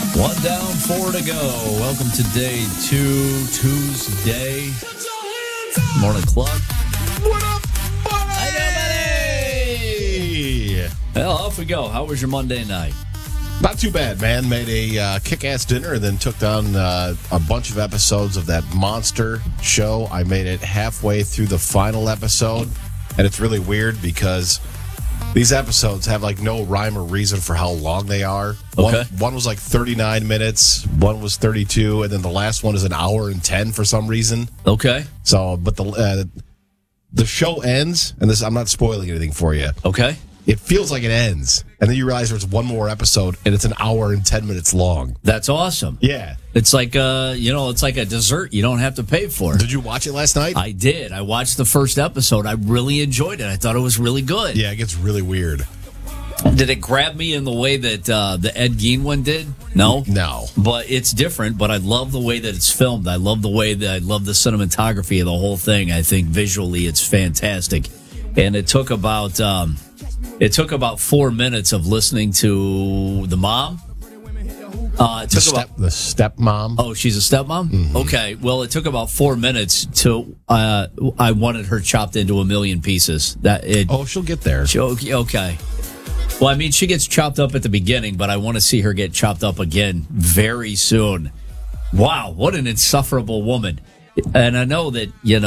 One down, four to go. Welcome to day 2, Tuesday. Morning Club. What up, buddy? Well, off we go. How was your Monday night? Not too bad, man. Made a kick-ass dinner and then took down a bunch of episodes of that monster show. I made it halfway through the final episode, and it's really weird because these episodes have like no rhyme or reason for how long they are. Okay. One was like 39 minutes, one was 32, and then the last one is an hour and 10 for some reason. Okay. So, but the show ends, and this I'm not spoiling anything for you. Okay. It feels like it ends, and then you realize there's one more episode, and it's an hour and 10 minutes long. That's awesome. Yeah. It's like it's like a dessert you don't have to pay for. Did you watch it last night? I did. I watched the first episode. I really enjoyed it. I thought it was really good. Yeah, it gets really weird. Did it grab me in the way that the Ed Gein one did? No. No. But it's different, but I love the way that it's filmed. I love the cinematography of the whole thing. I think visually it's fantastic. And it took about 4 minutes of listening to the mom. The stepmom. Oh, she's a stepmom? Mm-hmm. Okay. Well, it took about 4 minutes to I wanted her chopped into a million pieces. She'll get there. Okay. Well, I mean, she gets chopped up at the beginning, but I want to see her get chopped up again very soon. Wow, what an insufferable woman! And I know that in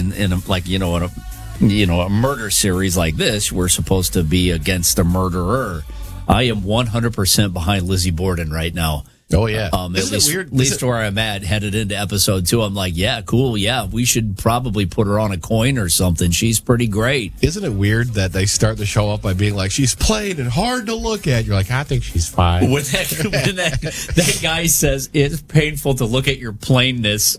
a murder series like this, we're supposed to be against a murderer. I am 100% behind Lizzie Borden right now. Oh, yeah. At least where I'm at, headed into episode 2, I'm like, yeah, cool. Yeah, we should probably put her on a coin or something. She's pretty great. Isn't it weird that they start the show up by being like, she's plain and hard to look at? You're like, I think she's fine. When that guy says, it's painful to look at your plainness.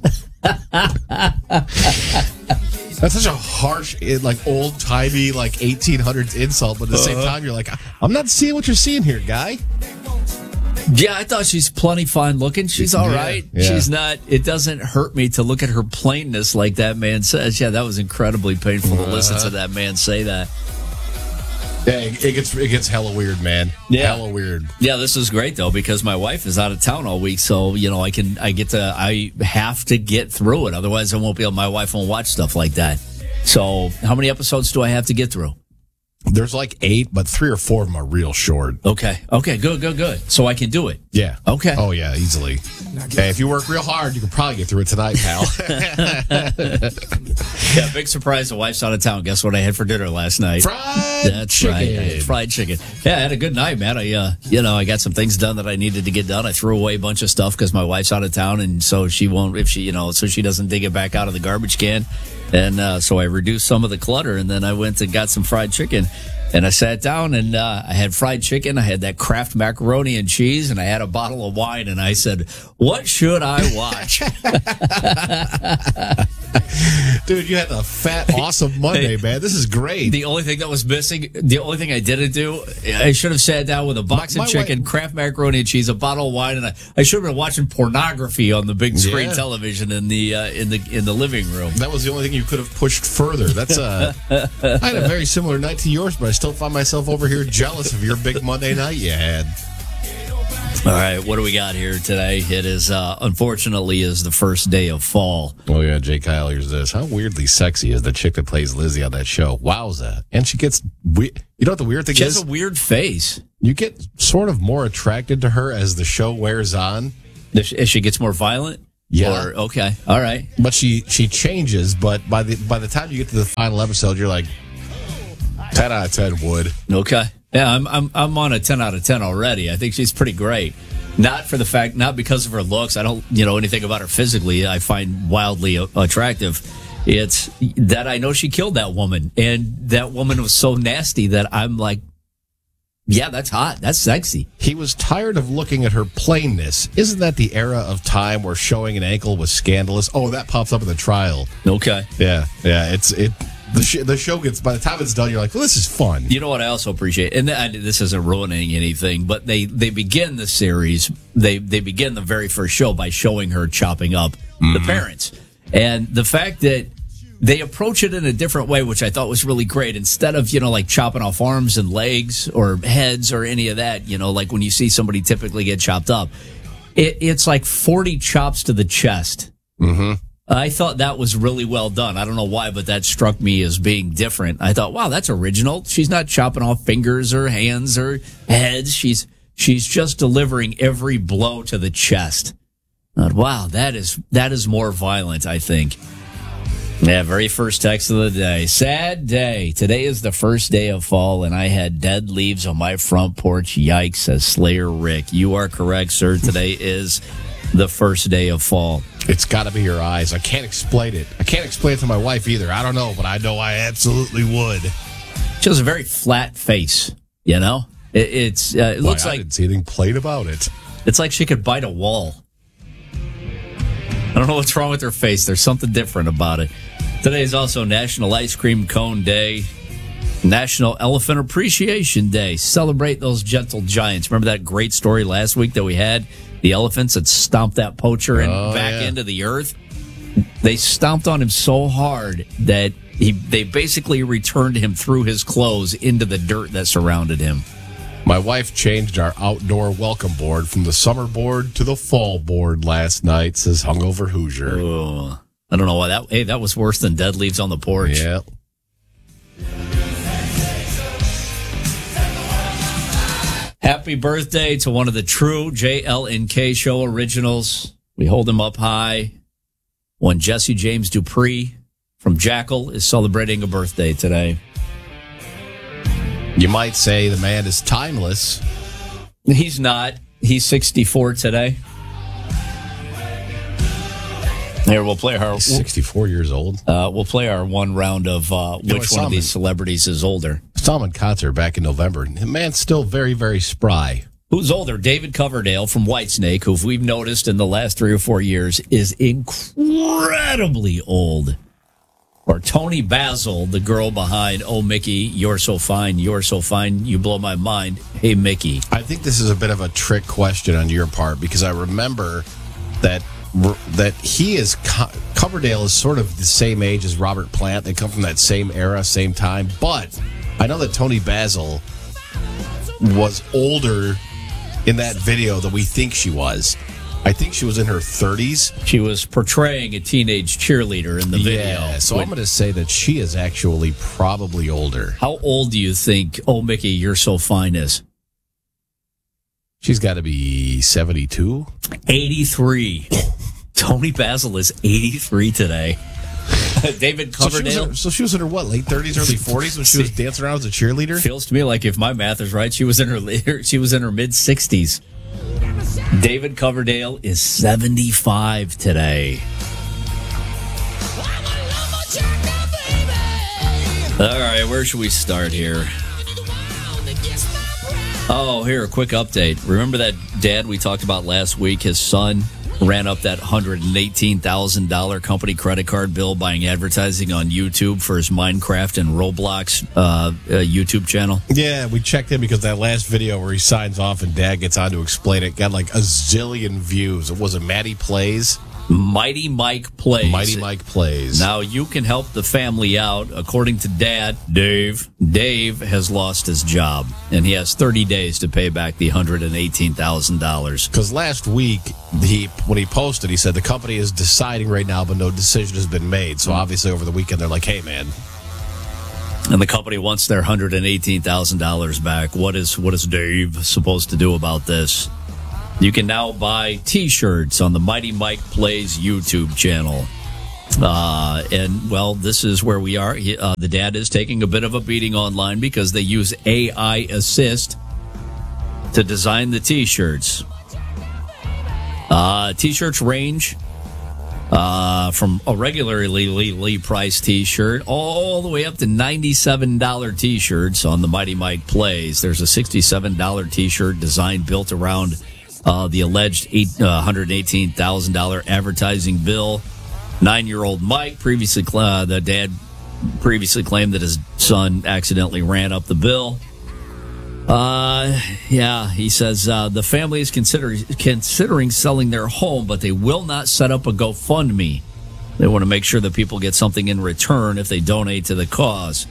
That's such a harsh, old-timey, 1800s insult, but at the same time, you're like, I'm not seeing what you're seeing here, guy. Yeah, I thought she's plenty fine looking. She's all right. Yeah. She's not. It doesn't hurt me to look at her plainness like that man says. Yeah, that was incredibly painful to listen to that man say that. Yeah, it gets hella weird, man. Yeah. Hella weird. Yeah, this is great though because my wife is out of town all week, so I have to get through it. Otherwise, my wife won't watch stuff like that. So, how many episodes do I have to get through? There's 8, but 3 or 4 of them are real short. Okay, good. So I can do it. Yeah. Okay. Oh, yeah, easily. Okay, if you work real hard, you can probably get through it tonight, pal. Yeah, big surprise. The wife's out of town. Guess what I had for dinner last night? That's chicken. Right. I had fried chicken. Yeah, I had a good night, man. I got some things done that I needed to get done. I threw away a bunch of stuff because my wife's out of town, and so she won't, so she doesn't dig it back out of the garbage can. And so I reduced some of the clutter, and then I went and got some fried chicken. And I sat down, and I had fried chicken. I had that Kraft macaroni and cheese, and I had a bottle of wine. And I said, what should I watch? Dude, you had a fat, awesome Monday, man. This is great. The only thing that was missing, the only thing I didn't do, I should have sat down with a box of chicken, Kraft macaroni and cheese, a bottle of wine, and I should have been watching pornography on the big screen television in the living room. That was the only thing you could have pushed further. That's I had a very similar night to yours, but I still find myself over here jealous of your big Monday night you had. All right, what do we got here today? It is, unfortunately, is the first day of fall. Oh, yeah, Jay Kyle, here's this. How weirdly sexy is the chick that plays Lizzie on that show? Wowza. And she gets, you know what the weird thing is? She has a weird face. You get sort of more attracted to her as the show wears on. As she gets more violent? Yeah. Okay, all right. But she changes, but by the time you get to the final episode, you're like, 10 out of 10 would. Okay. Yeah, I'm on a 10 out of 10 already. I think she's pretty great. Not because of her looks. I don't anything about her physically. I find wildly attractive. It's that I know she killed that woman, and that woman was so nasty that I'm like, yeah, that's hot. That's sexy. He was tired of looking at her plainness. Isn't that the era of time where showing an ankle was scandalous? Oh, that pops up in the trial. Okay. Yeah. The show gets, by the time it's done, you're like, well, this is fun. You know what I also appreciate, and this isn't ruining anything, but they begin the series, they begin the very first show by showing her chopping up the parents. And the fact that they approach it in a different way, which I thought was really great. Instead of, chopping off arms and legs or heads or any of that, like when you see somebody typically get chopped up, It's like 40 chops to the chest. Mm-hmm. I thought that was really well done. I don't know why, but that struck me as being different. I thought, wow, that's original. She's not chopping off fingers or hands or heads. She's just delivering every blow to the chest. I thought, wow, that is more violent, I think. Yeah, very first text of the day. Sad day. Today is the first day of fall, and I had dead leaves on my front porch. Yikes, says Slayer Rick. You are correct, sir. Today is the first day of fall. It's got to be your eyes. I can't explain it. I can't explain it to my wife either. I don't know, but I know I absolutely would. She has a very flat face, you know? It looks like... I didn't see anything plain about it. It's like she could bite a wall. I don't know what's wrong with her face. There's something different about it. Today is also National Ice Cream Cone Day, National Elephant Appreciation Day. Celebrate those gentle giants. Remember that great story last week that we had? The elephants that stomped that poacher into the earth. They stomped on him so hard that they basically returned him through his clothes into the dirt that surrounded him. My wife changed our outdoor welcome board from the summer board to the fall board last night, says Hungover Hoosier. Oh, I don't know why that was worse than dead leaves on the porch. Yeah. Happy birthday to one of the true JL&K show originals. We hold him up high. One Jesse James Dupree from Jackal is celebrating a birthday today. You might say the man is timeless. He's not. He's 64 today. Here, we'll play our... He's 64 years old. We'll play our one round of which one of these celebrities is older. Saw him in concert back in November. The man's still very, very spry. Who's older? David Coverdale from Whitesnake, who we've noticed in the last 3 or 4 years is incredibly old. Or Tony Basil, the girl behind Oh Mickey, You're So Fine, You Blow My Mind, Hey Mickey. I think this is a bit of a trick question on your part because I remember that he is Coverdale is sort of the same age as Robert Plant. They come from that same era, same time. But I know that Tony Basil was older in that video than we think she was. I think she was in her 30s. She was portraying a teenage cheerleader in the video. Yeah, so I'm going to say that she is actually probably older. How old do you think Oh Mickey, You're So Fine is? She's got to be 72. 83. Tony Basil is 83 today. David Coverdale. So she was in her what, late 30s, early 40s when she was dancing around as a cheerleader? Feels to me like if my math is right, she was in her mid 60s. David Coverdale is 75 today. All right, where should we start here? Oh, here, a quick update. Remember that dad we talked about last week? His son ran up that $118,000 company credit card bill buying advertising on YouTube for his Minecraft and Roblox YouTube channel. Yeah, we checked in because that last video where he signs off and Dad gets on to explain it got like a zillion views. It was Matty Plays. Mighty Mike Plays. Mighty Mike Plays. Now you can help the family out. According to Dad, Dave has lost his job, and he has 30 days to pay back the $118,000. Because last week, when he posted, he said the company is deciding right now, but no decision has been made. So obviously over the weekend, they're like, hey, man. And the company wants their $118,000 back. What is Dave supposed to do about this? You can now buy T-shirts on the Mighty Mike Plays YouTube channel. And, well, this is where we are. The dad is taking a bit of a beating online because they use AI Assist to design the T-shirts. T-shirts range from a regularly priced T-shirt all the way up to $97 T-shirts on the Mighty Mike Plays. There's a $67 T-shirt design built around the alleged $118,000 advertising bill. 9-year-old Mike the dad previously claimed that his son accidentally ran up the bill. He says the family is considering selling their home, but they will not set up a GoFundMe. They want to make sure that people get something in return if they donate to the cause.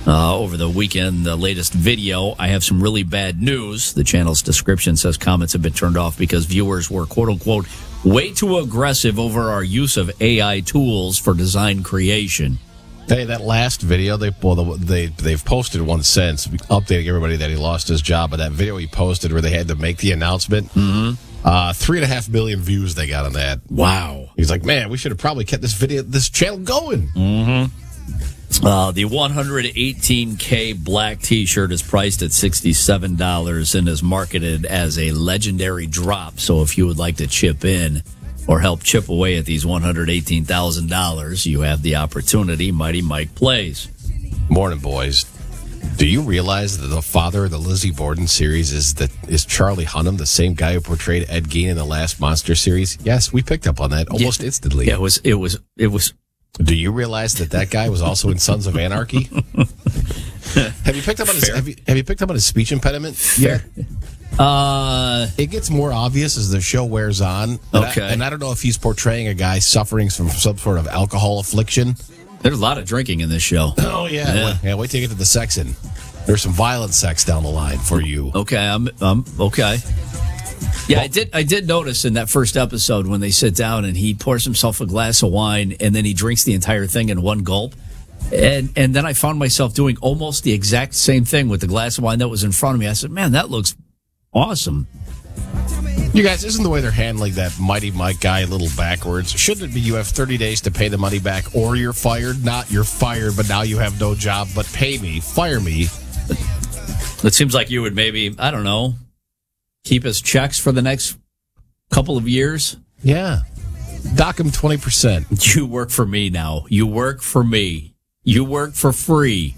over the weekend, the latest video. I have some really bad news. The channel's description says comments have been turned off because viewers were, quote unquote, way too aggressive over our use of AI tools for design creation. Hey, that last video, they've posted one since, updating everybody that he lost his job. But that video he posted where they had to make the announcement, 3.5 million views they got on that. Wow. He's like, man, we should have probably kept this channel going. The 118K black T-shirt is priced at $67 and is marketed as a legendary drop. So if you would like to chip in or help chip away at these $118,000, you have the opportunity. Mighty Mike plays. Morning, boys. Do you realize that the father of the Lizzie Borden series is Charlie Hunnam, the same guy who portrayed Ed Gein in the last Monster series? Yes, we picked up on that almost instantly. Yeah, it was. Do you realize that guy was also in Sons of Anarchy? Have you picked up on his speech impediment yet? It gets more obvious as the show wears on. And I don't know if he's portraying a guy suffering from some sort of alcohol affliction. There's a lot of drinking in this show. Oh yeah. Wait till you get to the sexing. There's some violent sex down the line for you. Okay, I'm okay. Yeah, I did notice in that first episode when they sit down and he pours himself a glass of wine and then he drinks the entire thing in one gulp. And then I found myself doing almost the exact same thing with the glass of wine that was in front of me. I said, man, that looks awesome. You guys, isn't the way they're handling that Mighty Mike guy a little backwards? Shouldn't it be you have 30 days to pay the money back or you're fired? Not you're fired, but now you have no job, but pay me, fire me. It seems like you would maybe, I don't know, keep his checks for the next couple of years. Yeah. Dock him 20%. You work for me now. You work for me. You work for free.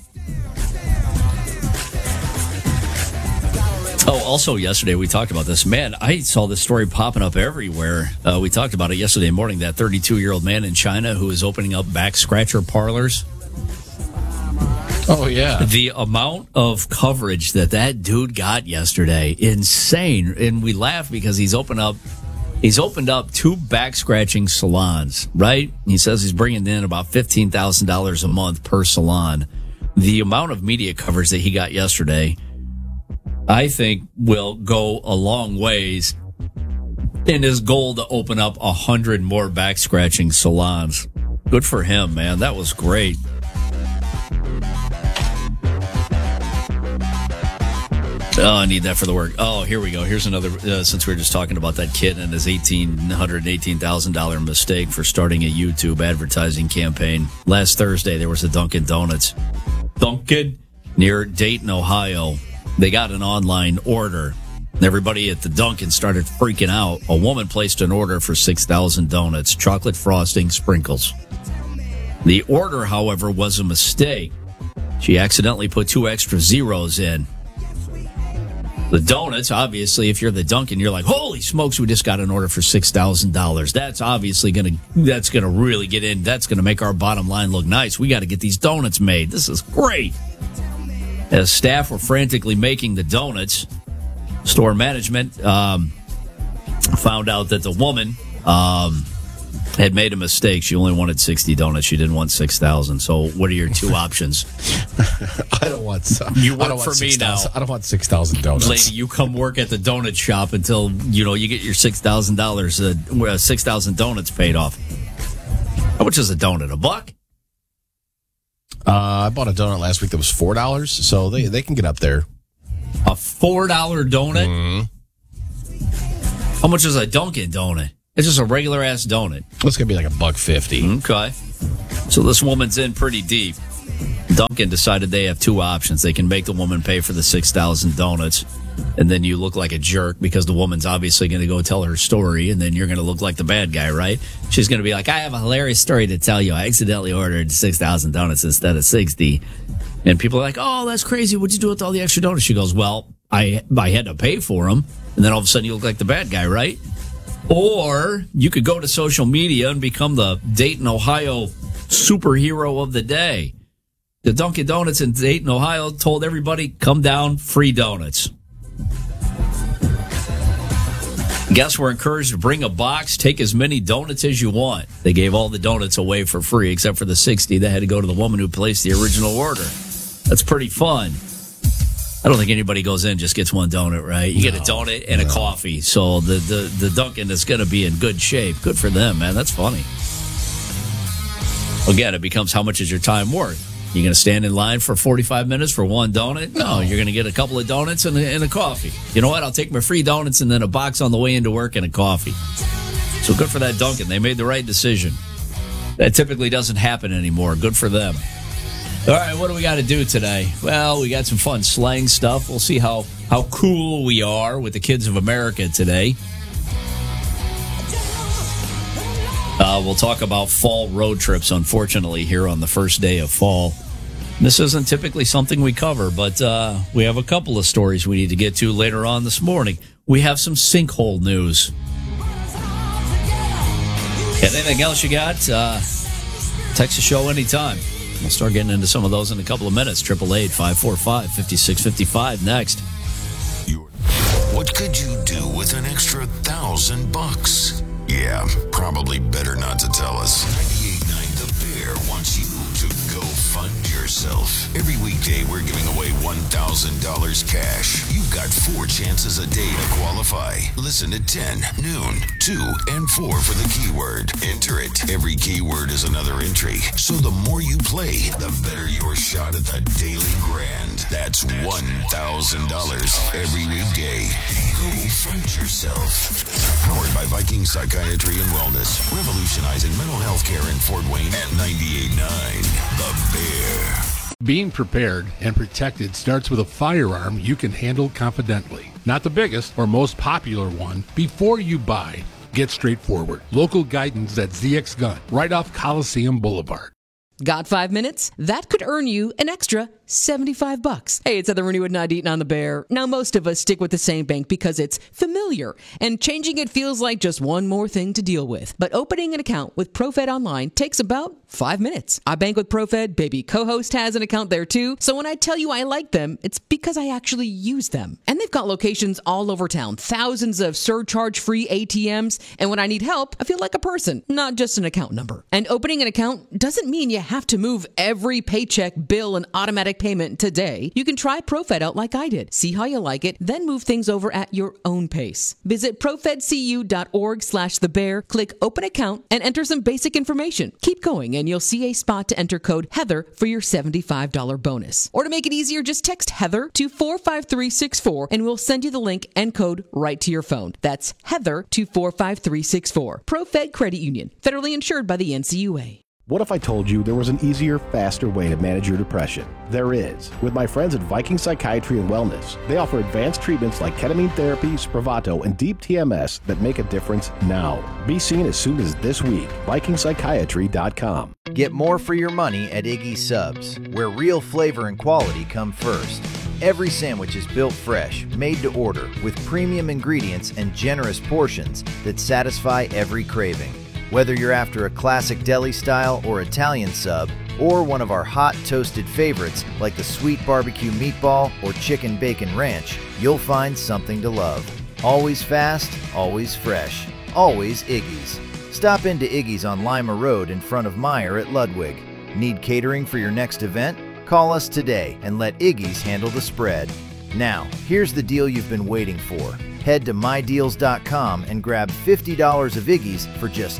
Oh, also yesterday we talked about this. Man, I saw this story popping up everywhere. We talked about it yesterday morning, that 32-year-old man in China who is opening up back scratcher parlors. Oh, yeah. The amount of coverage that dude got yesterday, insane. And we laugh because he's opened up 2 back scratching salons, right? He says he's bringing in about $15,000 a month per salon. The amount of media coverage that he got yesterday, I think, will go a long ways in his goal to open up 100 more back scratching salons. Good for him, man. That was great. Oh, I need that for the work. Oh, here we go. Here's another, since we were just talking about that kid and his $118,000 mistake for starting a YouTube advertising campaign. Last Thursday, there was a Dunkin' Donuts. Dunkin' near Dayton, Ohio. They got an online order. Everybody at the Dunkin' started freaking out. A woman placed an order for 6,000 donuts, chocolate frosting, sprinkles. The order, however, was a mistake. She accidentally put 2 extra zeros in. The donuts, obviously, if you're the Dunkin', you're like, holy smokes, we just got an order for $6,000. That's obviously that's going to really get in. That's going to make our bottom line look nice. We got to get these donuts made. This is great. As staff were frantically making the donuts, store management found out that the woman had made a mistake. She only wanted 60 donuts. She didn't want 6,000. So what are your 2 options? I don't want some. You work for me now. I don't want 6,000 donuts. Lady, you come work at the donut shop until, you get your $6,000, 6,000 donuts paid off. How much is a donut? $1? I bought a donut last week that was $4, so they can get up there. A $4 donut? Mm-hmm. How much is a Dunkin' donut? It's just a regular ass donut. It's gonna be like $1.50. Okay. So this woman's in pretty deep. Dunkin' decided they have 2 options. They can make the woman pay for the 6,000 donuts, and then you look like a jerk because the woman's obviously going to go tell her story, and then you're going to look like the bad guy, right? She's going to be like, I have a hilarious story to tell you. I accidentally ordered 6,000 donuts instead of 60. And people are like, oh, that's crazy. What'd you do with all the extra donuts? She goes, well, I had to pay for them. And then all of a sudden you look like the bad guy, right? Or you could go to social media and become the Dayton, Ohio superhero of the day. The Dunkin' Donuts in Dayton, Ohio told everybody, come down, free donuts. Guests were encouraged to bring a box, take as many donuts as you want. They gave all the donuts away for free, except for the 60 that had to go to the woman who placed the original order. That's pretty fun. I don't think anybody goes in and just gets one donut, right? You get a donut and a coffee. So the Dunkin' is going to be in good shape. Good for them, man. That's funny. Again, it becomes how much is your time worth? You're going to stand in line for 45 minutes for one donut? No, you're going to get a couple of donuts and a coffee. You know what? I'll take my free donuts and then a box on the way into work and a coffee. So good for that Dunkin'. They made the right decision. That typically doesn't happen anymore. Good for them. All right, what do we got to do today? Well, we got some fun slang stuff. We'll see how cool we are with the kids of America today. We'll talk about fall road trips, unfortunately, here on the first day of fall. This isn't typically something we cover, but we have a couple of stories we need to get to later on this morning. We have some sinkhole news. Anything else you got? Text the show anytime. We'll start getting into some of those in a couple of minutes. 888-545-5655 next. What could you do with an extra $1,000? Yeah, probably better not to tell us. 98.9 The Bear wants you to go fund yourself. Every weekday, we're giving away $1,000 cash. You've got 4 chances a day to qualify. Listen at 10, noon, 2, and 4 for the keyword. Enter it. Every keyword is another entry. So the more you play, the better your shot at the daily grand. That's $1,000 every weekday. Go fund yourself. Powered by Viking Psychiatry and Wellness. Revolutionizing mental health care in Fort Wayne at 98.9 The Bear. Being prepared and protected starts with a firearm you can handle confidently. Not the biggest or most popular one. Before you buy, get straightforward. Local guidance at ZX Gun, right off Coliseum Boulevard. Got 5 minutes? That could earn you an extra $75. Hey, it's Heather Renew at 98 on the Bear. Now, most of us stick with the same bank because it's familiar, and changing it feels like just one more thing to deal with. But opening an account with ProFed Online takes about 5 minutes. I bank with ProFed. Baby co-host has an account there too. So when I tell you I like them, it's because I actually use them. And they've got locations all over town, thousands of surcharge-free ATMs. And when I need help, I feel like a person, not just an account number. And opening an account doesn't mean you have to move every paycheck, bill, and automatic payment today. You can try ProFed out like I did. See how you like it, then move things over at your own pace. Visit profedcu.org/thebear, click open account, and enter some basic information. Keep going, and you'll see a spot to enter code Heather for your $75 bonus. Or to make it easier, just text Heather to 45364, and we'll send you the link and code right to your phone. That's Heather to 45364. ProFed Credit Union, federally insured by the NCUA. What if I told you there was an easier, faster way to manage your depression? There is. With my friends at Viking Psychiatry and Wellness, they offer advanced treatments like ketamine therapy, Spravato, and deep TMS that make a difference now. Be seen as soon as this week. VikingPsychiatry.com. Get more for your money at Iggy's Subs, where real flavor and quality come first. Every sandwich is built fresh, made to order, with premium ingredients and generous portions that satisfy every craving. Whether you're after a classic deli style or Italian sub, or one of our hot toasted favorites like the sweet barbecue meatball or chicken bacon ranch, you'll find something to love. Always fast, always fresh, always Iggy's. Stop into Iggy's on Lima Road in front of Meyer at Ludwig. Need catering for your next event? Call us today and let Iggy's handle the spread. Now, here's the deal you've been waiting for. Head to mydeals.com and grab $50 of Iggy's for just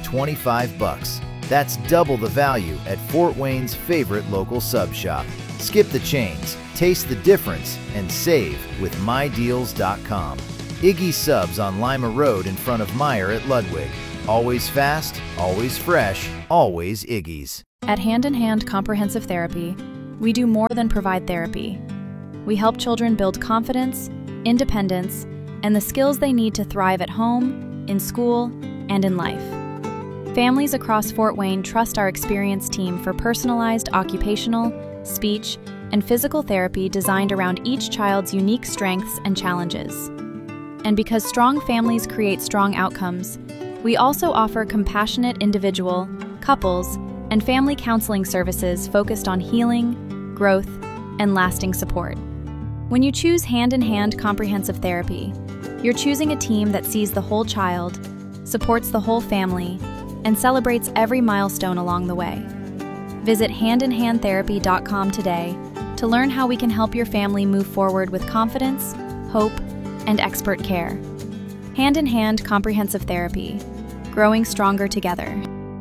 $25. That's double the value at Fort Wayne's favorite local sub shop. Skip the chains, taste the difference, and save with mydeals.com. Iggy's Subs on Lima Road in front of Meyer at Ludwig. Always fast, always fresh, always Iggy's. At Hand in Hand Comprehensive Therapy, we do more than provide therapy. We help children build confidence, independence, and the skills they need to thrive at home, in school, and in life. Families across Fort Wayne trust our experienced team for personalized occupational, speech, and physical therapy designed around each child's unique strengths and challenges. And because strong families create strong outcomes, we also offer compassionate individual, couples, and family counseling services focused on healing, growth, and lasting support. When you choose Hand in Hand Comprehensive Therapy, you're choosing a team that sees the whole child, supports the whole family, and celebrates every milestone along the way. Visit handinhandtherapy.com today to learn how we can help your family move forward with confidence, hope, and expert care. Hand in Hand Comprehensive Therapy, growing stronger together.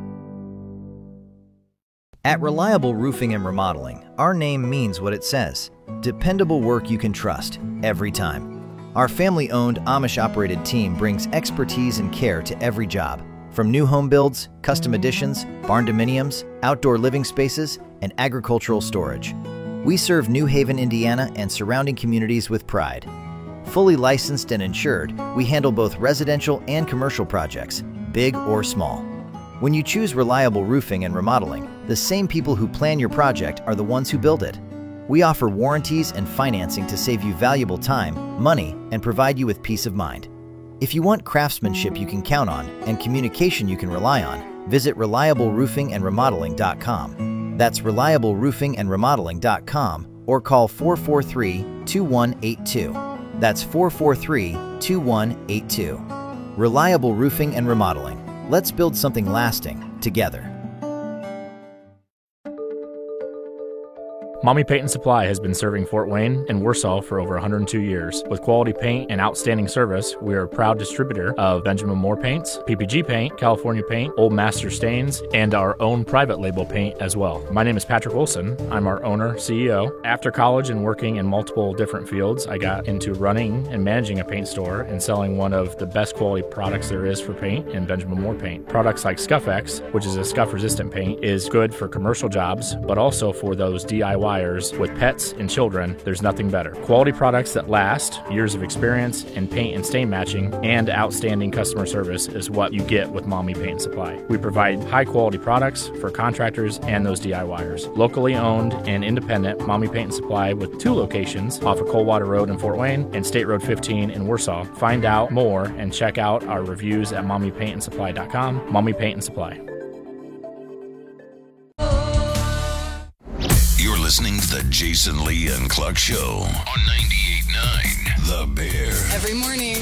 At Reliable Roofing and Remodeling, our name means what it says. Dependable work you can trust, every time. Our family-owned, Amish-operated team brings expertise and care to every job, from new home builds, custom additions, barn dominiums, outdoor living spaces, and agricultural storage. We serve New Haven, Indiana, and surrounding communities with pride. Fully licensed and insured, we handle both residential and commercial projects, big or small. When you choose Reliable Roofing and Remodeling, the same people who plan your project are the ones who build it. We offer warranties and financing to save you valuable time, money, and provide you with peace of mind. If you want craftsmanship you can count on and communication you can rely on, visit ReliableRoofingAndRemodeling.com. That's ReliableRoofingAndRemodeling.com or call 443-2182. That's 443-2182. Reliable Roofing and Remodeling. Let's build something lasting together. Mommy Paint and Supply has been serving Fort Wayne and Warsaw for over 102 years. With quality paint and outstanding service, we are a proud distributor of Benjamin Moore paints, PPG paint, California paint, Old Master stains, and our own private label paint as well. My name is Patrick Wilson. I'm our owner, CEO. After college and working in multiple different fields, I got into running and managing a paint store and selling one of the best quality products there is for paint in Benjamin Moore paint. Products like Scuff-X, which is a scuff-resistant paint, is good for commercial jobs, but also for those DIY with pets and children. There's nothing better. Quality products that last, years of experience in paint and stain matching, and outstanding customer service is what you get with Mommy Paint and Supply. We provide high quality products for contractors and those DIYers. Locally owned and independent Mommy Paint and Supply with 2 locations off of Coldwater Road in Fort Wayne and State Road 15 in Warsaw. Find out more and check out our reviews at mommypaintandsupply.com. Mommy Paint and Supply. You're listening to the Jason Lee and Cluck Show on 98.9 The Bear. Every morning.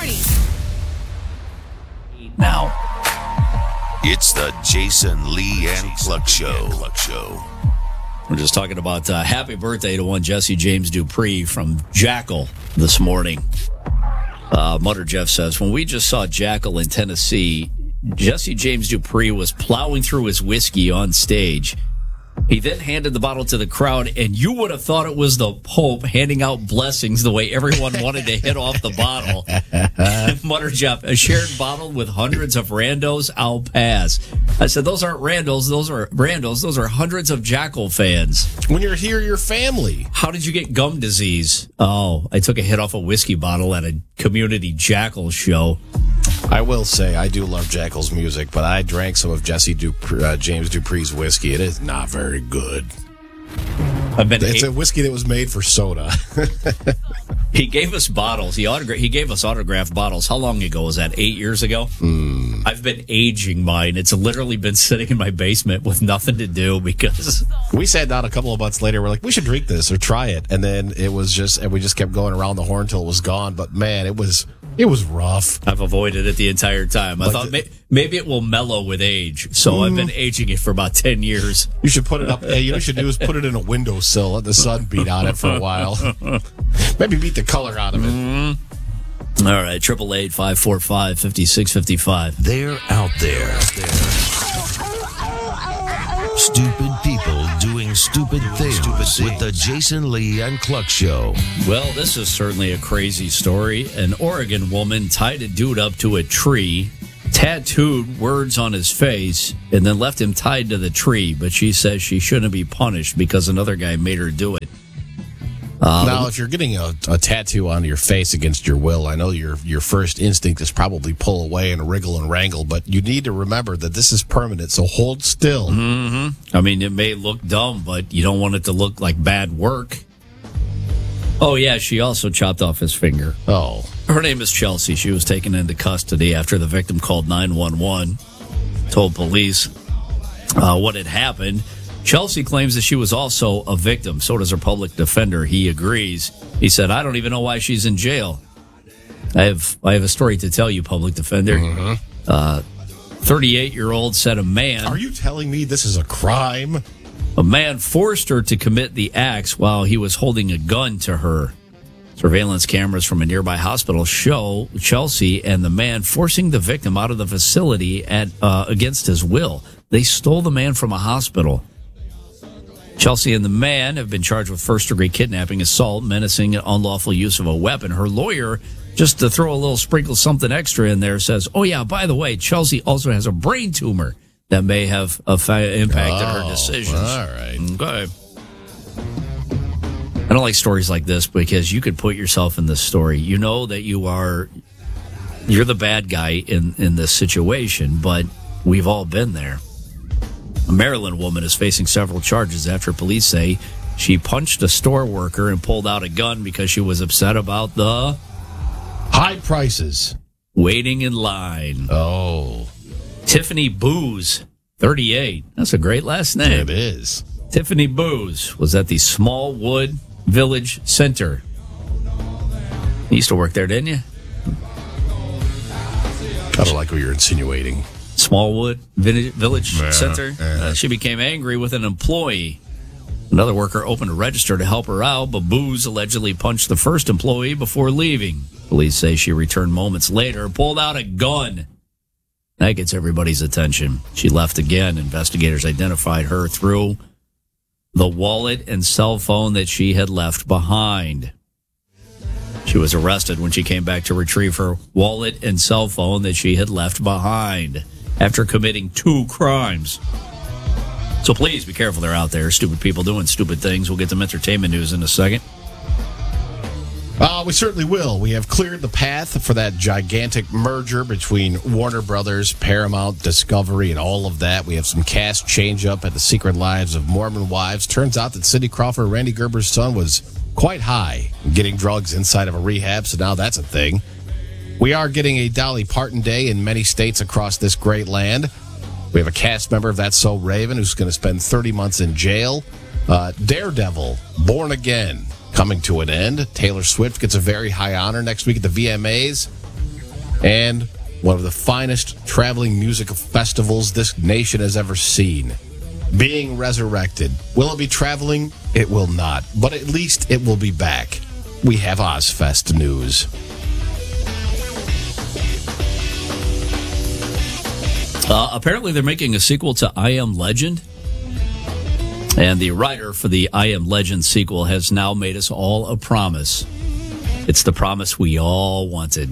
Now, It's the Jason Lee and Cluck Show. we're just talking about happy birthday to one Jesse James Dupree from Jackal this morning. Mutter Jeff says, when we just saw Jackal in Tennessee, Jesse James Dupree was plowing through his whiskey on stage. He then handed the bottle to the crowd, and you would have thought it was the Pope handing out blessings the way everyone wanted to hit off the bottle. Mutter Jeff, a shared bottle with hundreds of randos, I'll pass. I said, those aren't randos, those are hundreds of Jackal fans. When you're here, your family. How did you get gum disease? Oh, I took a hit off a whiskey bottle at a community Jackal show. I will say, I do love Jackal's music, but I drank some of James Dupree's whiskey. It is not very good. It's a whiskey that was made for soda. He gave us bottles. He gave us autographed bottles. How long ago was that? 8 years ago? I've been aging mine. It's literally been sitting in my basement with nothing to do because... We sat down a couple of months later. We're like, we should drink this or try it. And then we just kept going around the horn until it was gone. But man, it was rough. I've avoided it the entire time. I thought maybe it will mellow with age. So I've been aging it for about 10 years. You should put it up. You know what you should do is put it in a windowsill, let the sun beat on it for a while. Maybe beat the color out of it. All right, 888-545-5655. They're out there. Stupid people doing stupid things with the Jason Lee and Cluck Show. Well, this is certainly a crazy story. An Oregon woman tied a dude up to a tree, tattooed words on his face, and then left him tied to the tree. But she says she shouldn't be punished because another guy made her do it. Now, if you're getting a tattoo on your face against your will, I know your first instinct is probably pull away and wriggle and wrangle, but you need to remember that this is permanent, so hold still. Mm-hmm. I mean, it may look dumb, but you don't want it to look like bad work. Oh, yeah, she also chopped off his finger. Oh. Her name is Chelsea. She was taken into custody after the victim called 911, told police what had happened. Chelsea claims that she was also a victim. So does her public defender. He agrees. He said, I don't even know why she's in jail. I have a story to tell you, public defender. 38-year-old said a man... Are you telling me this is a crime? A man forced her to commit the acts while he was holding a gun to her. Surveillance cameras from a nearby hospital show Chelsea and the man forcing the victim out of the facility against his will. They stole the man from a hospital. Chelsea and the man have been charged with first-degree kidnapping, assault, menacing, and unlawful use of a weapon. Her lawyer, just to throw a little sprinkle something extra in there, says, oh, yeah, by the way, Chelsea also has a brain tumor that may have impacted her decisions. All right. Okay. I don't like stories like this because you could put yourself in this story. You know that you're the bad guy in this situation, but we've all been there. A Maryland woman is facing several charges after police say she punched a store worker and pulled out a gun because she was upset about the high prices. Waiting in line. Oh. Tiffany Booz, 38. That's a great last name. It is. Tiffany Booz was at the Smallwood Village Center. You used to work there, didn't you? I don't like what you're insinuating. Smallwood Village Center. She became angry with an employee. Another worker opened a register to help her out, but Booz allegedly punched the first employee before leaving. Police say she returned moments later and pulled out a gun. That gets everybody's attention. She left again. Investigators identified her through the wallet and cell phone that she had left behind. She was arrested when she came back to retrieve her wallet and cell phone that she had left behind after committing 2 crimes. So please be careful, they're out there. Stupid people doing stupid things. We'll get some entertainment news in a second. We certainly will. We have cleared the path for that gigantic merger between Warner Brothers, Paramount, Discovery, and all of that. We have some cast change-up at The Secret Lives of Mormon Wives. Turns out that Cindy Crawford, Randy Gerber's son, was quite high, getting drugs inside of a rehab, so now that's a thing. We are getting a Dolly Parton Day in many states across this great land. We have a cast member of That's So Raven who's going to spend 30 months in jail. Daredevil, Born Again, coming to an end. Taylor Swift gets a very high honor next week at the VMAs. And one of the finest traveling music festivals this nation has ever seen, being resurrected. Will it be traveling? It will not. But at least it will be back. We have Ozfest news. Apparently they're making a sequel to I Am Legend. And the writer for the I Am Legend sequel has now made us all a promise. It's the promise we all wanted.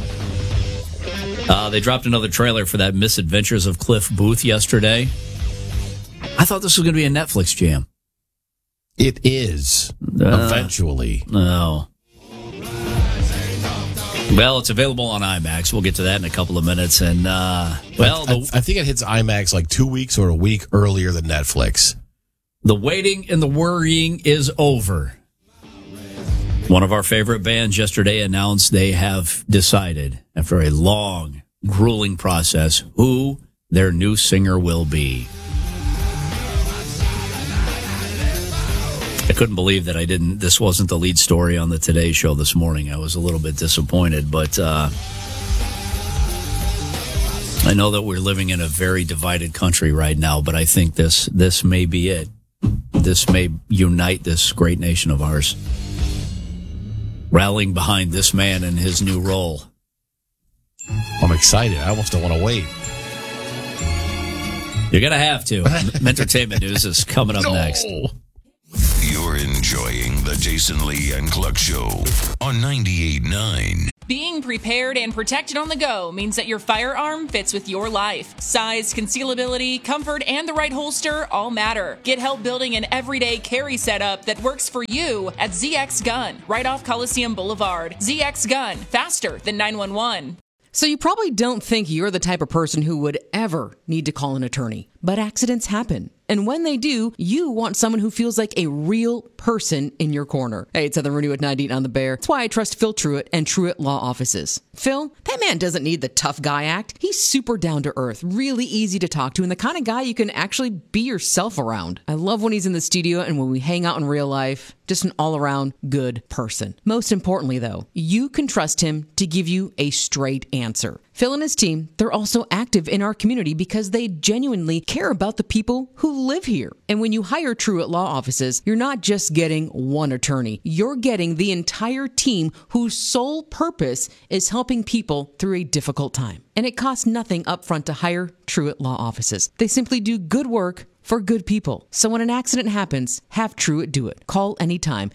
They dropped another trailer for that Misadventures of Cliff Booth yesterday. I thought this was going to be a Netflix jam. It is. Eventually. No. Well, it's available on IMAX. We'll get to that in a couple of minutes. And, I think it hits IMAX like 2 weeks or a week earlier than Netflix. The waiting and the worrying is over. One of our favorite bands yesterday announced they have decided, after a long, grueling process, who their new singer will be. I couldn't believe that this wasn't the lead story on the Today Show this morning. I was a little bit disappointed, but I know that we're living in a very divided country right now, but I think this may be it. This may unite this great nation of ours. Rallying behind this man and his new role. I'm excited. I almost don't want to wait. You're going to have to. Entertainment news is coming up next. You're enjoying the Jason Lee and Cluck Show on 98.9. Being prepared and protected on the go means that your firearm fits with your life. Size, concealability, comfort, and the right holster all matter. Get help building an everyday carry setup that works for you at ZX Gun, right off Coliseum Boulevard. ZX Gun, faster than 911. So you probably don't think you're the type of person who would ever need to call an attorney, but accidents happen. And when they do, you want someone who feels like a real person in your corner. Hey, it's Heather Rooney with 98 on the Bear. That's why I trust Phil Truitt and Truitt Law Offices. Phil, that man doesn't need the tough guy act. He's super down to earth, really easy to talk to, and the kind of guy you can actually be yourself around. I love when he's in the studio and when we hang out in real life. Just an all-around good person. Most importantly, though, you can trust him to give you a straight answer. Phil and his team, they're also active in our community because they genuinely care about the people who live here. And when you hire Truett Law Offices, you're not just getting one attorney. You're getting the entire team whose sole purpose is helping people through a difficult time. And it costs nothing upfront to hire Truett Law Offices. They simply do good work for good people. So when an accident happens, have Truett do it. Call anytime,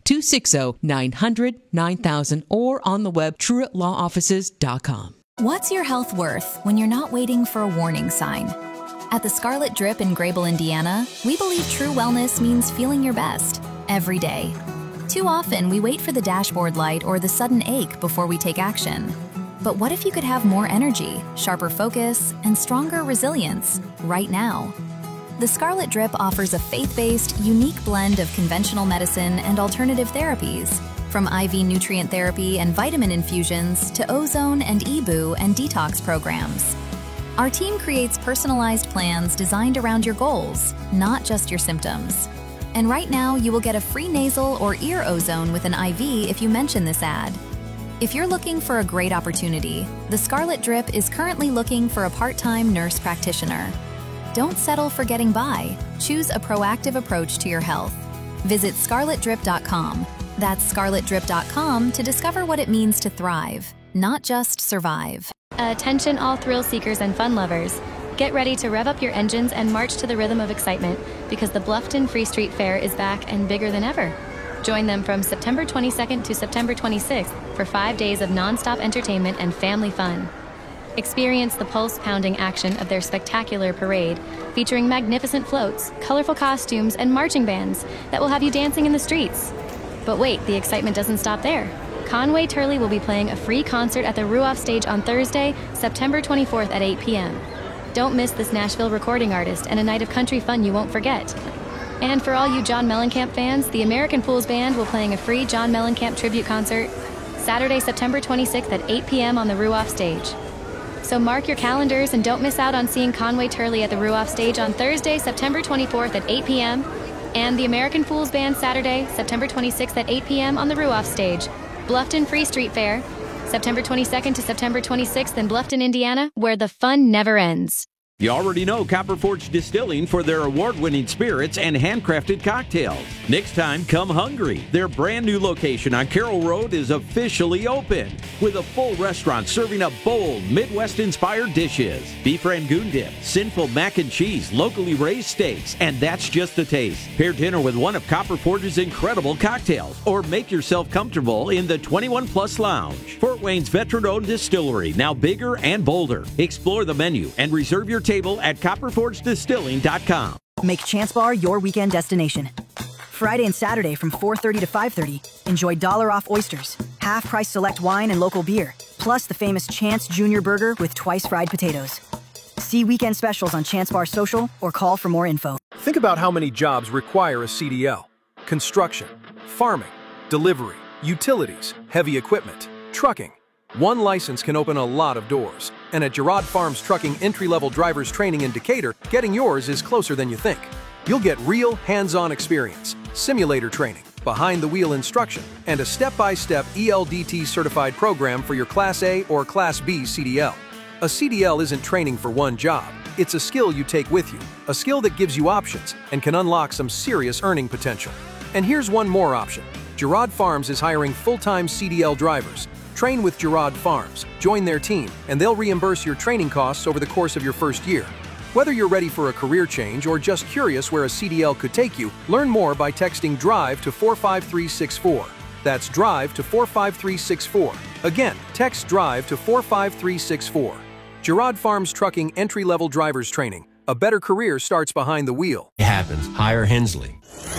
260-900-9000 or on the web, TruettLawOffices.com. What's your health worth when you're not waiting for a warning sign? At the Scarlet Drip in Grable, Indiana, we believe true wellness means feeling your best every day. Too often, we wait for the dashboard light or the sudden ache before we take action. But what if you could have more energy, sharper focus, and stronger resilience right now? The Scarlet Drip offers a faith-based, unique blend of conventional medicine and alternative therapies, from IV nutrient therapy and vitamin infusions to ozone and EBOO and detox programs. Our team creates personalized plans designed around your goals, not just your symptoms. And right now, you will get a free nasal or ear ozone with an IV if you mention this ad. If you're looking for a great opportunity, the Scarlet Drip is currently looking for a part-time nurse practitioner. Don't settle for getting by. Choose a proactive approach to your health. Visit scarletdrip.com. That's scarletdrip.com to discover what it means to thrive, not just survive. Attention all thrill seekers and fun lovers. Get ready to rev up your engines and march to the rhythm of excitement because the Bluffton Free Street Fair is back and bigger than ever. Join them from September 22nd to September 26th for 5 days of nonstop entertainment and family fun. Experience the pulse-pounding action of their spectacular parade, featuring magnificent floats, colorful costumes, and marching bands that will have you dancing in the streets. But wait, the excitement doesn't stop there. Conway Turley will be playing a free concert at the Ruoff Stage on Thursday, September 24th at 8 p.m. Don't miss this Nashville recording artist and a night of country fun you won't forget. And for all you John Mellencamp fans, the American Fools Band will playing a free John Mellencamp tribute concert Saturday, September 26th at 8 p.m. on the Ruoff Stage. So mark your calendars and don't miss out on seeing Conway Turley at the Ruoff Stage on Thursday, September 24th at 8 p.m. and the American Fools Band Saturday, September 26th at 8 p.m. on the Ruoff Stage. Bluffton Free Street Fair, September 22nd to September 26th in Bluffton, Indiana, where the fun never ends. You already know Copper Forge Distilling for their award-winning spirits and handcrafted cocktails. Next time, come hungry. Their brand new location on Carroll Road is officially open with a full restaurant serving up bold, Midwest-inspired dishes. Beef Rangoon dip, sinful mac and cheese, locally raised steaks, and that's just a taste. Pair dinner with one of Copper Forge's incredible cocktails or make yourself comfortable in the 21-plus lounge. Fort Wayne's veteran-owned distillery, now bigger and bolder. Explore the menu and reserve your table at copperforgedistilling.com. Make Chance Bar your weekend destination. Friday and Saturday from 4:30 to 5:30, enjoy $1 oysters, half-price select wine and local beer, plus the famous Chance Junior Burger with twice fried potatoes. See weekend specials on Chance Bar Social or call for more info. Think about how many jobs require a CDL. Construction, farming, delivery, utilities, heavy equipment, trucking. One license can open a lot of doors. And at Girard Farms Trucking Entry-Level Drivers Training in Decatur, getting yours is closer than you think. You'll get real hands-on experience, simulator training, behind-the-wheel instruction, and a step-by-step ELDT-certified program for your Class A or Class B CDL. A CDL isn't training for one job. It's a skill you take with you, a skill that gives you options and can unlock some serious earning potential. And here's one more option. Girard Farms is hiring full-time CDL drivers. Train with Girard Farms, join their team, and they'll reimburse your training costs over the course of your first year. Whether you're ready for a career change or just curious where a CDL could take you, learn more by texting DRIVE to 45364. That's DRIVE to 45364. Again, text DRIVE to 45364. Girard Farms Trucking Entry-Level Drivers Training. A better career starts behind the wheel. It happens. Hire Hensley.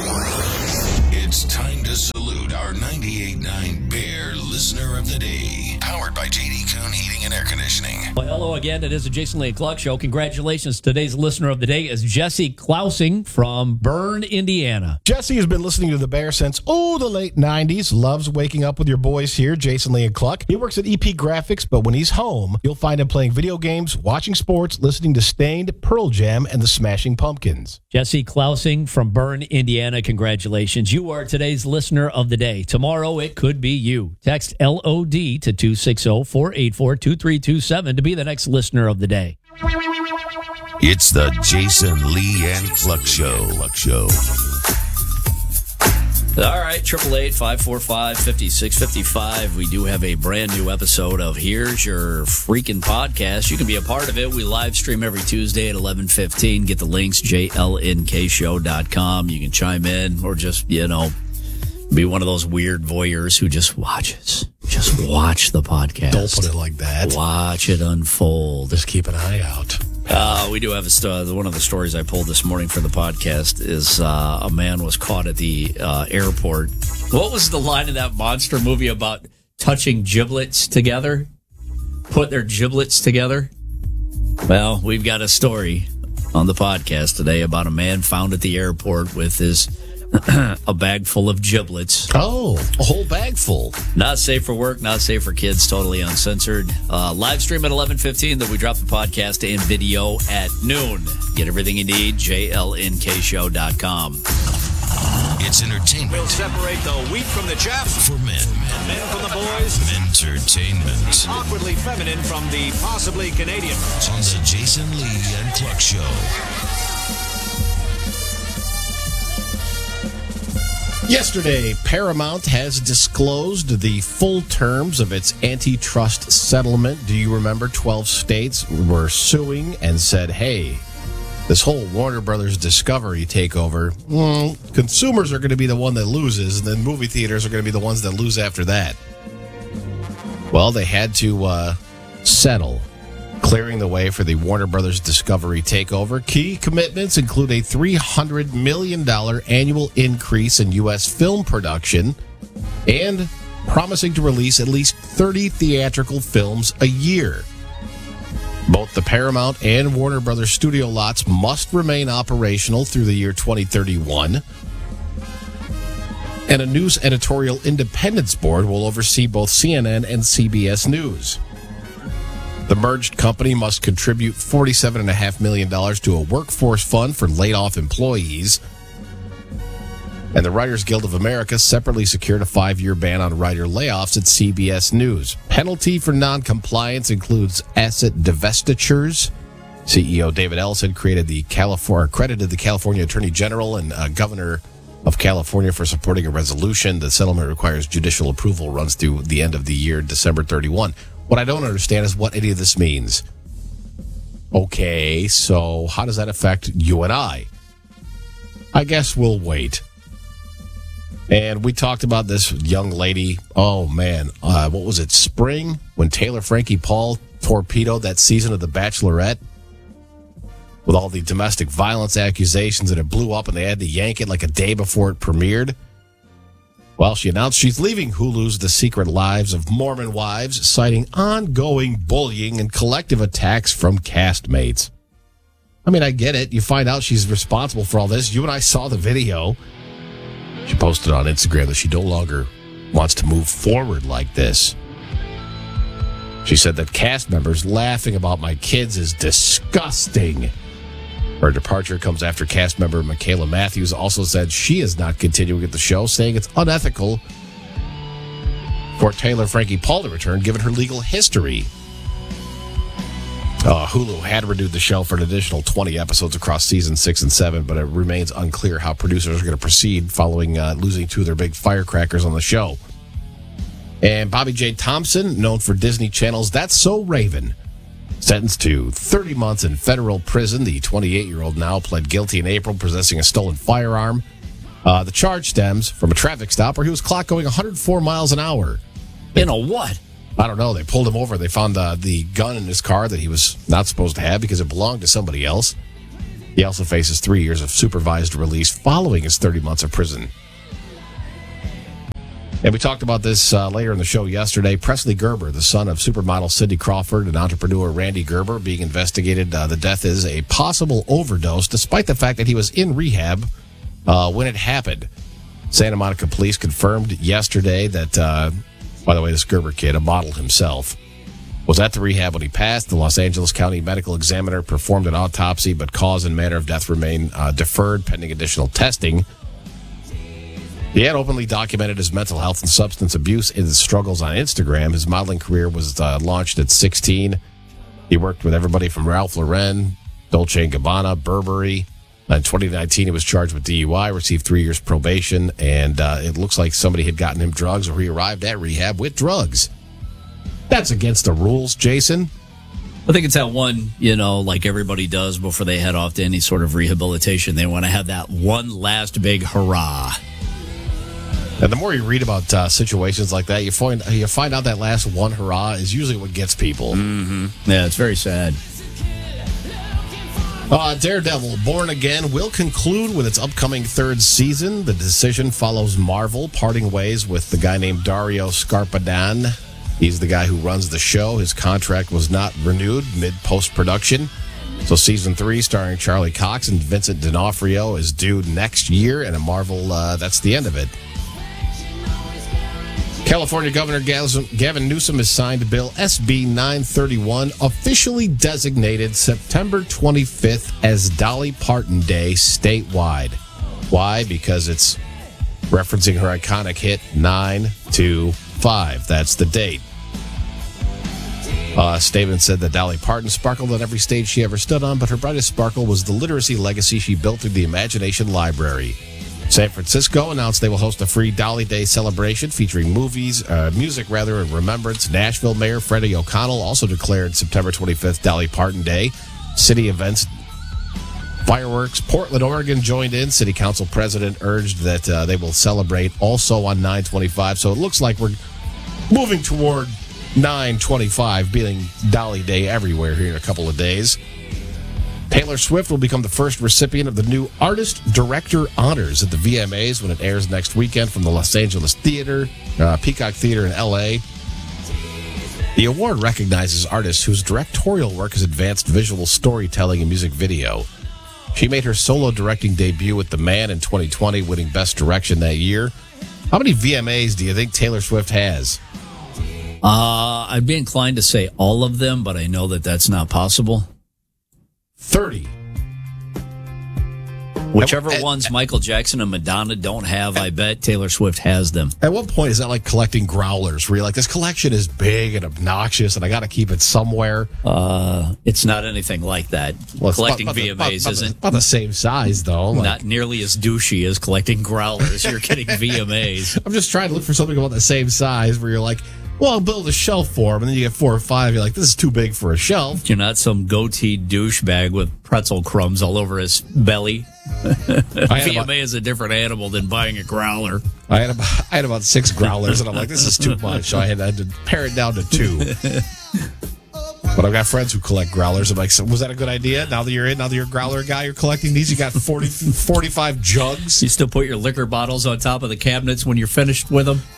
It's time to salute our 98.9 Bear Listener of the Day. Powered by J.D. Kuhn Heating and Air Conditioning. Well, hello again. It is the Jason Lee and Clark Show. Congratulations. Today's Listener of the Day is Jesse Klausing from Bern, Indiana. Jesse has been listening to the Bear since, the late 90s. Loves waking up with your boys here, Jason Lee and Cluck. He works at EP Graphics, but when he's home, you'll find him playing video games, watching sports, listening to Stained, Pearl Jam, and the Smashing Pumpkins. Jesse Klausing from Bern, Indiana. Congratulations. You are today's Listener of the Day. Tomorrow, it could be you. Text LOD to 260-480. 888-42327 to be the next listener of the day. It's the Jason Lee and Cluck Show. All right, 888-545-5655. We do have a brand new episode of Here's Your Freaking Podcast. You can be a part of it. We live stream every Tuesday at 11:15. Get the links, jlnkshow.com. You can chime in or just, be one of those weird voyeurs who just watches. Just watch the podcast. Don't put it like that. Watch it unfold. Just keep an eye out. We do have one of the stories I pulled this morning for the podcast is a man was caught at the airport. What was the line in that monster movie about touching giblets together? Put their giblets together? Well, we've got a story on the podcast today about a man found at the airport with his a bag full of giblets. Oh, a whole bag full. Not safe for work, not safe for kids, totally uncensored. Live stream at 11:15, then we drop the podcast and video at noon. Get everything you need, jlnkshow.com. It's entertainment. We'll separate the wheat from the chaff. For men. Men from the boys. Entertainment. Awkwardly feminine from the possibly Canadian. On the Jason Lee and Cluck Show. Yesterday, Paramount has disclosed the full terms of its antitrust settlement. Do you remember 12 states were suing and said, hey, this whole Warner Brothers Discovery takeover, consumers are going to be the one that loses, and then movie theaters are going to be the ones that lose after that. Well, they had to settle, clearing the way for the Warner Brothers Discovery takeover. Key commitments include a $300 million annual increase in U.S. film production and promising to release at least 30 theatrical films a year. Both the Paramount and Warner Brothers studio lots must remain operational through the year 2031. And a news editorial independence board will oversee both CNN and CBS News. The merged company must contribute $47.5 million to a workforce fund for laid-off employees. And the Writers Guild of America separately secured a 5-year ban on writer layoffs at CBS News. Penalty for noncompliance includes asset divestitures. CEO David Ellison credited the California Attorney General and Governor of California for supporting a resolution. The settlement requires judicial approval, runs through the end of the year, December 31. What I don't understand is what any of this means. Okay, so how does that affect you and I? I guess we'll wait. And we talked about this young lady, what was it, spring? When Taylor Frankie Paul torpedoed that season of The Bachelorette? With all the domestic violence accusations that it blew up and they had to yank it like a day before it premiered. Well, she announced she's leaving Hulu's The Secret Lives of Mormon Wives, citing ongoing bullying and collective attacks from castmates. I mean, I get it. You find out she's responsible for all this. You and I saw the video. She posted on Instagram that she no longer wants to move forward like this. She said that cast members laughing about my kids is disgusting. Her departure comes after cast member Michaela Matthews also said she is not continuing at the show, saying it's unethical for Taylor Frankie Paul to return given her legal history. Hulu had renewed the show for an additional 20 episodes across season 6 and 7, but it remains unclear how producers are going to proceed following losing two of their big firecrackers on the show. And Bobby J. Thompson, known for Disney Channel's That's So Raven, sentenced to 30 months in federal prison. The 28-year-old now pled guilty in April, possessing a stolen firearm. The charge stems from a traffic stop where he was clocked going 104 miles an hour. In a what? I don't know. They pulled him over. They found the gun in his car that he was not supposed to have because it belonged to somebody else. He also faces 3 years of supervised release following his 30 months of prison. And we talked about this later in the show yesterday. Presley Gerber, the son of supermodel Cindy Crawford and entrepreneur Randy Gerber, being investigated. The death is a possible overdose, despite the fact that he was in rehab when it happened. Santa Monica police confirmed yesterday that, by the way, this Gerber kid, a model himself, was at the rehab when he passed. The Los Angeles County Medical Examiner performed an autopsy, but cause and manner of death remain deferred pending additional testing. He had openly documented his mental health and substance abuse and his struggles on Instagram. His modeling career was launched at 16. He worked with everybody from Ralph Lauren, Dolce & Gabbana, Burberry. In 2019, he was charged with DUI, received 3 years probation, and it looks like somebody had gotten him drugs, or he arrived at rehab with drugs. That's against the rules, Jason. I think it's that one, you know, like everybody does before they head off to any sort of rehabilitation. They want to have that one last big hurrah. And the more you read about situations like that, you find out that last one hurrah is usually what gets people. Mm-hmm. Yeah, it's very sad. Daredevil Born Again will conclude with its upcoming third season. The decision follows Marvel parting ways with the guy named Dario Scarpadan. He's the guy who runs the show. His contract was not renewed mid-post-production. So season 3, starring Charlie Cox and Vincent D'Onofrio, is due next year. And at Marvel, that's the end of it. California Governor Gavin Newsom has signed Bill SB 931, officially designated September 25th as Dolly Parton Day statewide. Why? Because it's referencing her iconic hit 925. That's the date. A statement said that Dolly Parton sparkled on every stage she ever stood on, but her brightest sparkle was the literacy legacy she built through the Imagination Library. San Francisco announced they will host a free Dolly Day celebration featuring music in remembrance. Nashville Mayor Freddie O'Connell also declared September 25th Dolly Parton Day. City events, fireworks. Portland, Oregon joined in. City Council President urged that they will celebrate also on 9/25. So it looks like we're moving toward 9/25 being Dolly Day everywhere here in a couple of days. Taylor Swift will become the first recipient of the new Artist Director Honors at the VMAs when it airs next weekend from the Los Angeles Theater, Peacock Theater in L.A. The award recognizes artists whose directorial work has advanced visual storytelling and music video. She made her solo directing debut with The Man in 2020, winning Best Direction that year. How many VMAs do you think Taylor Swift has? I'd be inclined to say all of them, but I know that that's not possible. 30. Whichever ones Michael Jackson and Madonna don't have, I bet Taylor Swift has them. At what point is that like collecting growlers, where you're like, this collection is big and obnoxious and I got to keep it somewhere? It's not anything like that. Well, collecting VMAs isn't about the same size, though. Not nearly as douchey as collecting growlers. You're getting VMAs. I'm just trying to look for something about the same size where you're like, well, I'll build a shelf for them, and then you get 4 or 5. You're like, this is too big for a shelf. You're not some goatee douchebag with pretzel crumbs all over his belly. VMA is a different animal than buying a growler. I had about 6 growlers, and I'm like, this is too much. So I had to pare it down to 2. But I've got friends who collect growlers. I'm like, so was that a good idea? Now that you're a growler guy, you're collecting these. You got 45 jugs. You still put your liquor bottles on top of the cabinets when you're finished with them?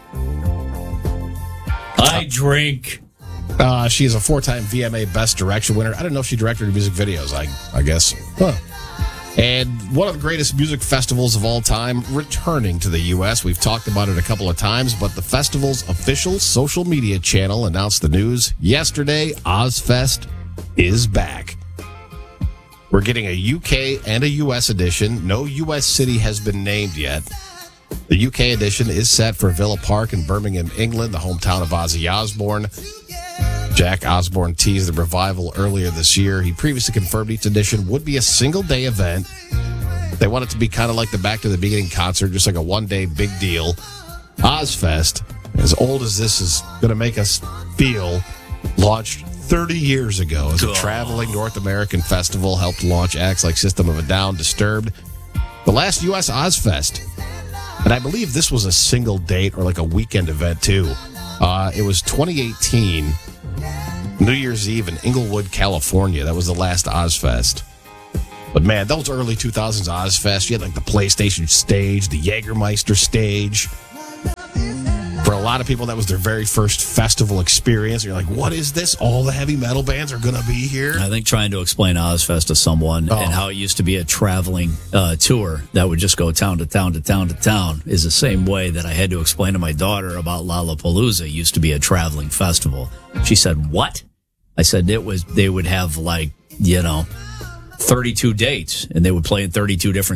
I drink. She is a 4-time VMA Best Direction winner. I don't know if she directed her music videos, I guess. Huh. And one of the greatest music festivals of all time returning to the U.S. We've talked about it a couple of times, but the festival's official social media channel announced the news yesterday. Ozfest is back. We're getting a UK and a U.S. edition. No U.S. city has been named yet. The UK edition is set for Villa Park in Birmingham, England, the hometown of Ozzy Osbourne. Jack Osbourne teased the revival earlier this year. He previously confirmed each edition would be a single-day event. They want it to be kind of like the Back to the Beginning concert, just like a one-day big deal. Ozfest, as old as this is going to make us feel, launched 30 years ago as a traveling North American festival, helped launch acts like System of a Down, Disturbed. The last U.S. Ozfest. And I believe this was a single date or like a weekend event, too. It was 2018, New Year's Eve in Inglewood, California. That was the last Ozfest. But, man, those early 2000s Ozfest, you had like the PlayStation stage, the Jägermeister stage. For a lot of people, that was their very first festival experience. You're like, what is this? All the heavy metal bands are going to be here? I think trying to explain Ozfest to someone and how it used to be a traveling tour that would just go town to town to town to town is the same way that I had to explain to my daughter about Lollapalooza. It used to be a traveling festival. She said, what? I said, they would have 32 dates, and they would play in 32 different